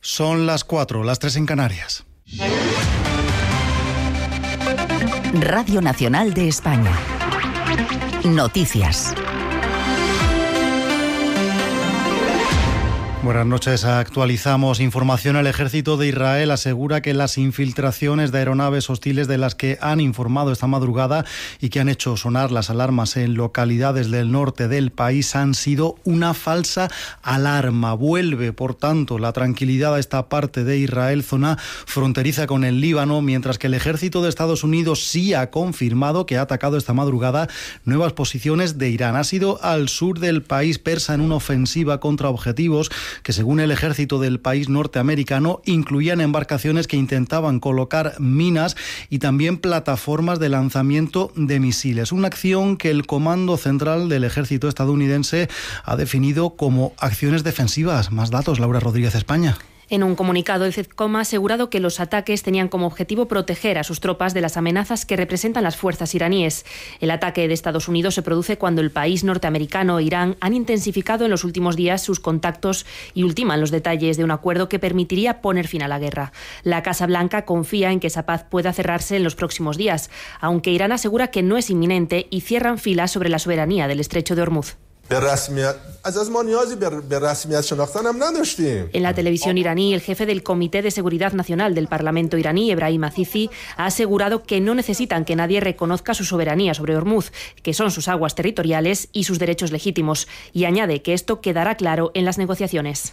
Son las 4, las 3 en Canarias. Radio Nacional de España. Noticias. Buenas noches. Actualizamos información. El ejército de Israel asegura que las infiltraciones de aeronaves hostiles de las que han informado esta madrugada y que han hecho sonar las alarmas en localidades del norte del país han sido una falsa alarma. Vuelve, por tanto, la tranquilidad a esta parte de Israel, zona fronteriza con el Líbano, mientras que el ejército de Estados Unidos sí ha confirmado que ha atacado esta madrugada nuevas posiciones de Irán. Ha sido al sur del país persa en una ofensiva contra objetivos que, según el ejército del país norteamericano, incluían embarcaciones que intentaban colocar minas y también plataformas de lanzamiento de misiles. Una acción que el Comando Central del Ejército estadounidense ha definido como acciones defensivas. Más datos, Laura Rodríguez, España. En un comunicado, el CENTCOM ha asegurado que los ataques tenían como objetivo proteger a sus tropas de las amenazas que representan las fuerzas iraníes. El ataque de Estados Unidos se produce cuando el país norteamericano e Irán han intensificado en los últimos días sus contactos y ultiman los detalles de un acuerdo que permitiría poner fin a la guerra. La Casa Blanca confía en que esa paz pueda cerrarse en los próximos días, aunque Irán asegura que no es inminente y cierran filas sobre la soberanía del Estrecho de Hormuz. En la televisión iraní, el jefe del Comité de Seguridad Nacional del Parlamento iraní, Ebrahim Azizi, ha asegurado que no necesitan que nadie reconozca su soberanía sobre Hormuz, que son sus aguas territoriales y sus derechos legítimos, y añade que esto quedará claro en las negociaciones.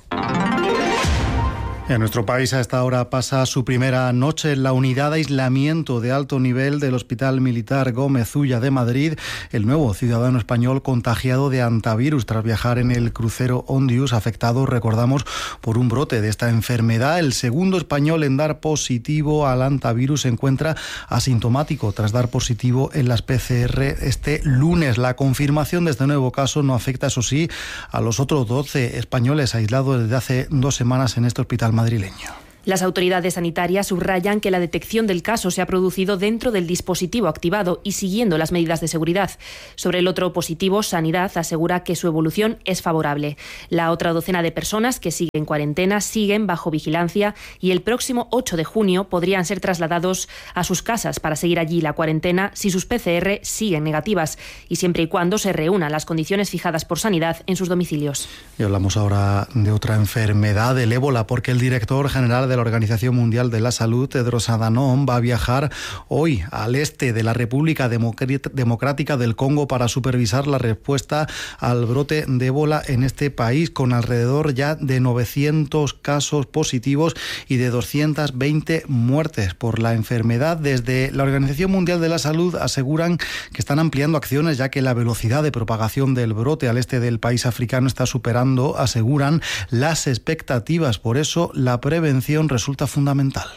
En nuestro país a esta hora pasa su primera noche en la unidad de aislamiento de alto nivel del Hospital Militar Gómez Ulla de Madrid el nuevo ciudadano español contagiado de hantavirus tras viajar en el crucero Ondius, afectado, recordamos, por un brote de esta enfermedad. El segundo español en dar positivo al hantavirus se encuentra asintomático tras dar positivo en las PCR este lunes. La confirmación de este nuevo caso no afecta, eso sí, a los otros 12 españoles aislados desde hace 2 semanas en este hospital madrileño. Las autoridades sanitarias subrayan que la detección del caso se ha producido dentro del dispositivo activado y siguiendo las medidas de seguridad. Sobre el otro positivo, Sanidad asegura que su evolución es favorable. La otra docena de personas que siguen en cuarentena siguen bajo vigilancia y el próximo 8 de junio podrían ser trasladados a sus casas para seguir allí la cuarentena si sus PCR siguen negativas y siempre y cuando se reúnan las condiciones fijadas por Sanidad en sus domicilios. Y hablamos ahora de otra enfermedad, del ébola, porque el director general de la Organización Mundial de la Salud, Tedros Adhanom, va a viajar hoy al este de la República Democrática del Congo para supervisar la respuesta al brote de ébola en este país, con alrededor ya de 900 casos positivos y de 220 muertes por la enfermedad. Desde la Organización Mundial de la Salud aseguran que están ampliando acciones, ya que la velocidad de propagación del brote al este del país africano está superando, aseguran, las expectativas. Por eso la prevención resulta fundamental.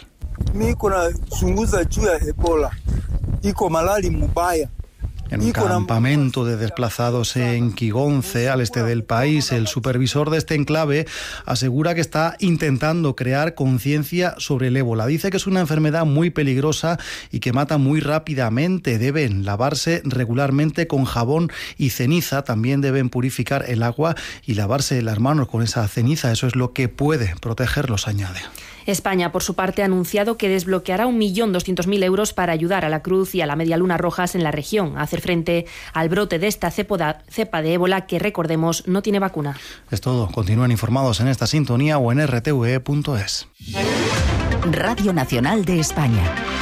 En un campamento de desplazados en Quigonce, al este del país, el supervisor de este enclave asegura que está intentando crear conciencia sobre el ébola. Dice que es una enfermedad muy peligrosa y que mata muy rápidamente. Deben lavarse regularmente con jabón y ceniza. También deben purificar el agua y lavarse las manos con esa ceniza. Eso es lo que puede protegerlos, añade. España, por su parte, ha anunciado que desbloqueará 1.200.000 euros para ayudar a la Cruz y a la Media Luna Rojas en la región a hacer frente al brote de esta cepa de ébola que, recordemos, no tiene vacuna. Es todo. Continúen informados en esta sintonía o en rtve.es. Radio Nacional de España.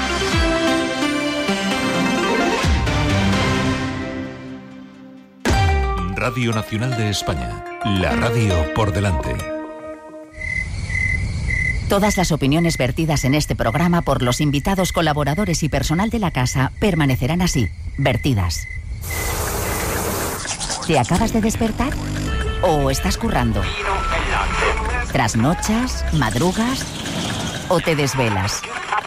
Radio Nacional de España. La radio por delante. Todas las opiniones vertidas en este programa por los invitados, colaboradores y personal de la casa permanecerán así, vertidas. ¿Te acabas de despertar? ¿O estás currando? ¿Trasnochas? ¿Madrugas? ¿O te desvelas?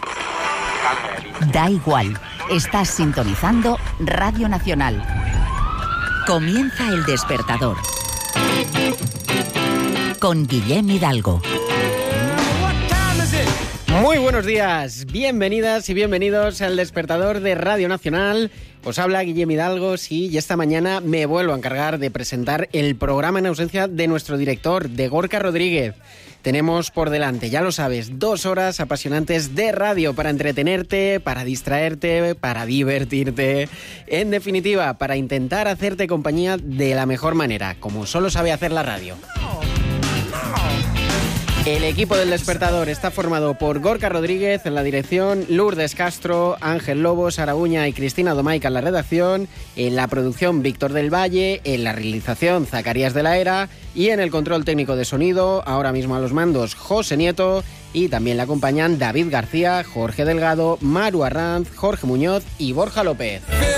Da igual, estás sintonizando Radio Nacional. Comienza El Despertador. Con Guillem Hidalgo. Muy buenos días, bienvenidas y bienvenidos al Despertador de Radio Nacional. Os habla Guillem Hidalgo, sí, y esta mañana me vuelvo a encargar de presentar el programa en ausencia de nuestro director, de Gorka Rodríguez. Tenemos por delante, ya lo sabes, 2 horas apasionantes de radio para entretenerte, para distraerte, para divertirte. En definitiva, para intentar hacerte compañía de la mejor manera, como solo sabe hacer la radio. El equipo del Despertador está formado por Gorka Rodríguez en la dirección, Lourdes Castro, Ángel Lobo, Sara Uña y Cristina Domaica en la redacción, en la producción Víctor del Valle, en la realización Zacarías de la Era y en el control técnico de sonido, ahora mismo a los mandos José Nieto, y también le acompañan David García, Jorge Delgado, Maru Arranz, Jorge Muñoz y Borja López.